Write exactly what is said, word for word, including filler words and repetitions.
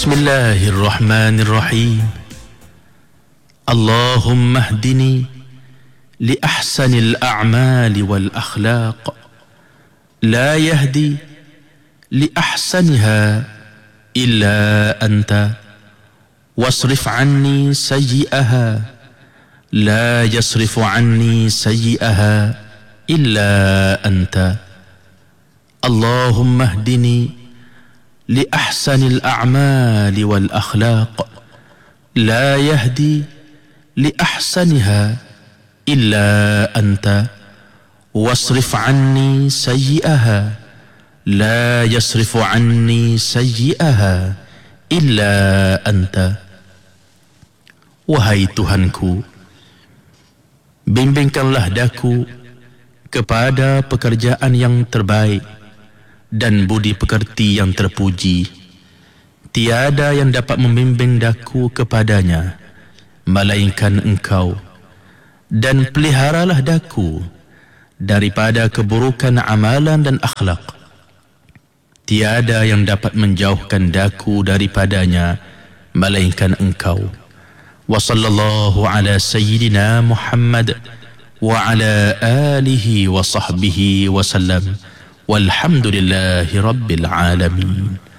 Bismillahirrahmanirrahim. Allahumma hdini li ahsanil a'mali wal akhlaq, la yahdi li ahsaniha illa anta, wasrif anni sayyi'aha, la yasrifu anni sayyi'aha illa anta. Allahumma hdini li ahsanil a'mali wal akhlaq, la yahdi li ahsaniha illa anta, wasrif anni sayyi'aha, la yasrifu anni sayyi'aha illa anta. Wahai Tuhanku, bimbingkanlah daku kepada pekerjaan yang terbaik dan budi pekerti yang terpuji. Tiada yang dapat membimbing daku kepadanya melainkan Engkau, dan peliharalah daku daripada keburukan amalan dan akhlak. Tiada yang dapat menjauhkan daku daripadanya melainkan Engkau. Wa sallallahu ala sayyidina Muhammad wa ala alihi wa sahbihi wa sallam. Walhamdulillahi rabbil alamin.